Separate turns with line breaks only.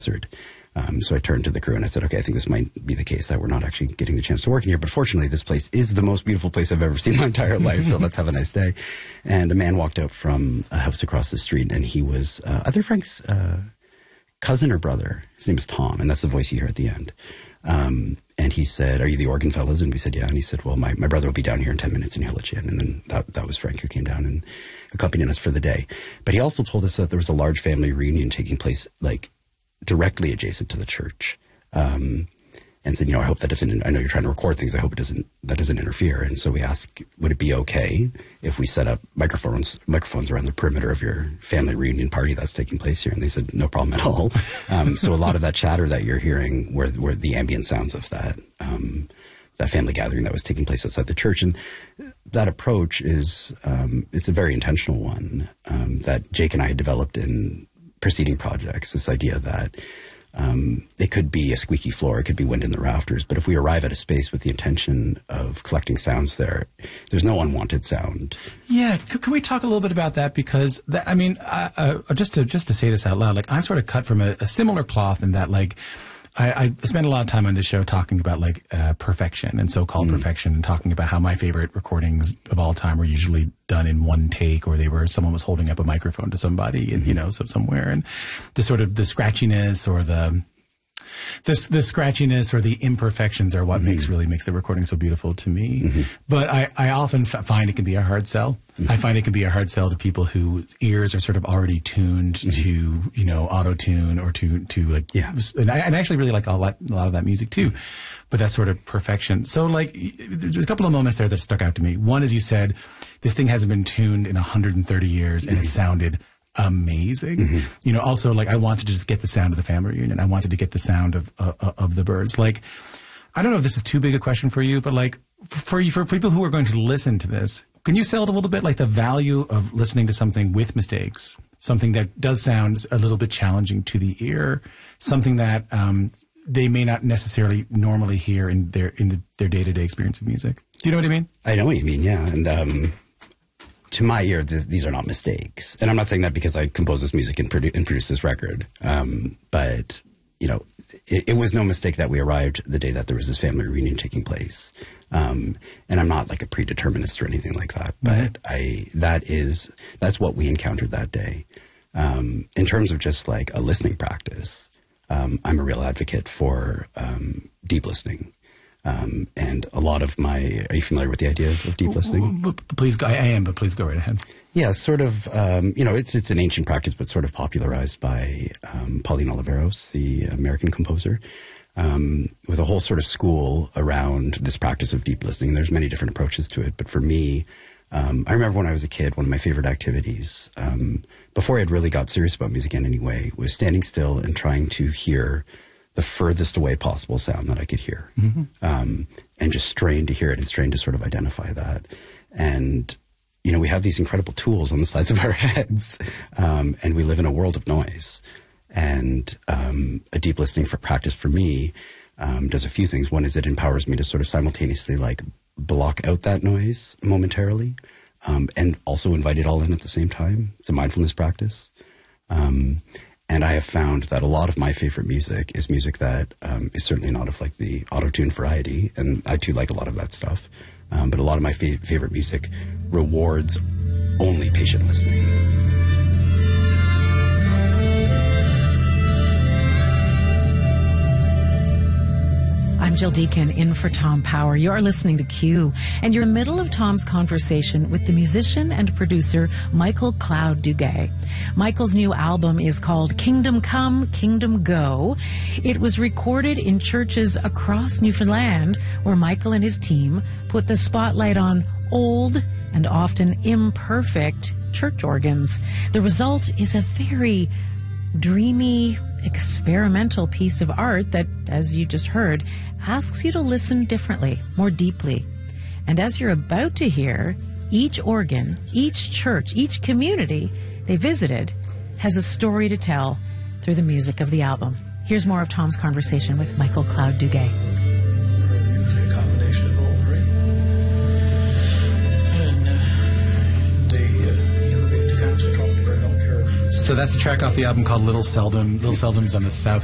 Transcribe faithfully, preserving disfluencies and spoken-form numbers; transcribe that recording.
answered. Um, so I turned to the crew and I said, okay, I think this might be the case that we're not actually getting the chance to work in here. But fortunately, this place is the most beautiful place I've ever seen in my entire life. So let's have a nice day. And a man walked out from a house across the street, and he was uh, either Frank's uh, cousin or brother. His name is Tom, and that's the voice you hear at the end. Um, and he said, are you the organ fellows? And we said, yeah. And he said, well, my, my brother will be down here in ten minutes and he'll let you in. And then that, that was Frank who came down and accompanied us for the day. But he also told us that there was a large family reunion taking place, like, directly adjacent to the church. Um, and said, you know, I hope that doesn't, I know you're trying to record things. I hope it doesn't, that doesn't interfere. And so we asked, would it be okay if we set up microphones, microphones around the perimeter of your family reunion party that's taking place here? And they said, no problem at all. Um, so a lot of that chatter that you're hearing were, were the ambient sounds of that, um, that family gathering that was taking place outside the church. And that approach is, um, it's a very intentional one, um, that Jake and I had developed in preceding projects. This idea that, Um, it could be a squeaky floor, it could be wind in the rafters, but if we arrive at a space with the intention of collecting sounds there, there's no unwanted sound.
Yeah, C- can we talk a little bit about that? Because, that, I mean, uh, uh, just to just to say this out loud, like, I'm sort of cut from a, a similar cloth in that, like, I, I spend a lot of time on this show talking about, like, uh, perfection and so-called mm. perfection, and talking about how my favorite recordings of all time were usually done in one take, or they were, someone was holding up a microphone to somebody and, you know, so somewhere, and the sort of the scratchiness or the, the, the scratchiness or the imperfections are what mm-hmm. makes, really makes the recording so beautiful to me. Mm-hmm. But I, I often f- find it can be a hard sell. Mm-hmm. I find it can be a hard sell to people whose ears are sort of already tuned mm-hmm. to, you know, auto-tune or to, to like, yeah. And I, and I actually really like a lot, a lot of that music too. Mm-hmm. But that sort of perfection. So, like, there's a couple of moments there that stuck out to me. One is you said, this thing hasn't been tuned in one hundred thirty years, and mm-hmm. it sounded amazing. Mm-hmm. You know, also, like, I wanted to just get the sound of the family reunion. I wanted to get the sound of uh, of the birds. Like, I don't know if this is too big a question for you, but, like, for you, for people who are going to listen to this, can you sell it a little bit, like, the value of listening to something with mistakes, something that does sound a little bit challenging to the ear, something that um, they may not necessarily normally hear in their in the, their day-to-day experience of music? Do you know what I mean?
I know what you mean, yeah. And um, to my ear, th- these are not mistakes. And I'm not saying that because I composed this music and, produ- and produced this record. Um, but, you know, it, it was no mistake that we arrived the day that there was this family reunion taking place. Um, and I'm not like a predeterminist or anything like that. But mm-hmm. I that is, that's what we encountered that day. Um, in terms of just like a listening practice, um, I'm a real advocate for um, deep listening. Um, and a lot of my, are you familiar with the idea of, of deep listening?
Please go, I am, but please go right ahead.
Yeah, sort of, um, you know, it's it's an ancient practice, but sort of popularized by um, Pauline Oliveros, the American composer, um, with a whole sort of school around this practice of deep listening. There's many different approaches to it, but for me, um, I remember when I was a kid, one of my favorite activities, um, before I had really got serious about music in any way, was standing still and trying to hear the furthest away possible sound that I could hear, mm-hmm. um, and just strain to hear it and strain to sort of identify that. And, you know, we have these incredible tools on the sides of our heads, um, and we live in a world of noise. And um, a deep listening for practice for me um, does a few things. One is it empowers me to sort of simultaneously like block out that noise momentarily, um, and also invite it all in at the same time. It's a mindfulness practice. Um, And I have found that a lot of my favorite music is music that um, is certainly not of like the auto-tune variety. And I too like a lot of that stuff. Um, but a lot of my fa- favorite music rewards only patient listening.
I'm Jill Deacon, in for Tom Power. You're listening to Q, and you're in the middle of Tom's conversation with the musician and producer Michael Cloud Duguay. Michael's new album is called Kingdom Come, Kingdom Go. It was recorded in churches across Newfoundland, where Michael and his team put the spotlight on old and often imperfect church organs. The result is a very dreamy, experimental piece of art that, as you just heard, asks you to listen differently, more deeply. And as you're about to hear, each organ, each church, each community they visited has a story to tell through the music of the album. Here's more of Tom's conversation with Michael Cloud Duguay.
A combination of all three. And uh, the, uh, you know, the, the times we talked about up here.
So that's a track off the album called Little Seldom. Little Seldom's on the south